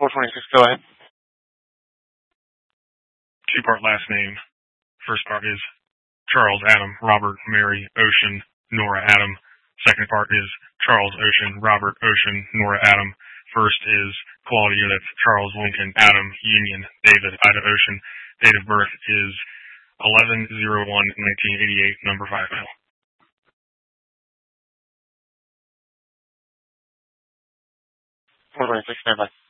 426, go ahead. Two-part last name. First part is Charles Adam, Robert, Mary, Ocean, Nora, Adam. Second part is Charles Ocean, Robert, Ocean, Nora, Adam. First is Claudia, that's Charles Lincoln, Adam, Union, David, Ida, Ocean. Date of birth is 11/01/1988, number 5 male. 426, stand by.